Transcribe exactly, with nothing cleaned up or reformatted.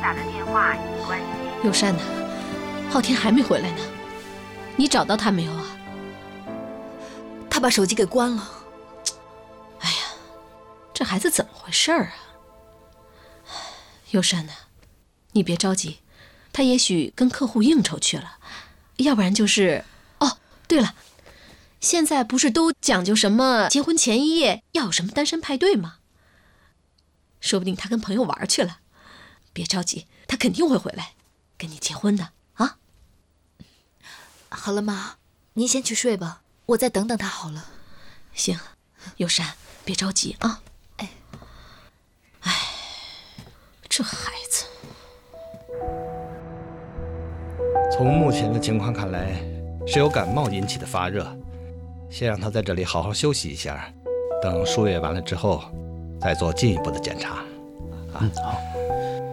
打的电话已关机。 友善呐，昊天还没回来呢，你找到他没有啊？ 他把手机给关了。 哎呀，这孩子怎么回事啊？友善呐，你别着急，他也许跟客户应酬去了，要不然就是……哦，对了，现在不是都讲究什么结婚前一夜要有什么单身派对吗？说不定他跟朋友玩去了。别着急，他肯定会回来，跟你结婚的啊。 好了，妈，您先去睡吧，我再等等他好了。 行，友善，别着急啊。 哎， 哎，这孩子。 从目前的情况看来，是由感冒引起的发热，先让他在这里好好休息一下，等输液完了之后，再做进一步的检查。啊， 嗯，好。